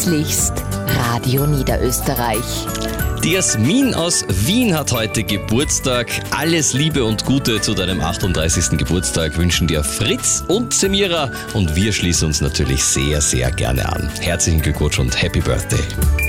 Herzlichst, Radio Niederösterreich. Die Jasmin aus Wien hat heute Geburtstag. Alles Liebe und Gute zu deinem 38. Geburtstag wünschen dir Fritz und Semira. Und wir schließen uns natürlich sehr, sehr gerne an. Herzlichen Glückwunsch und Happy Birthday.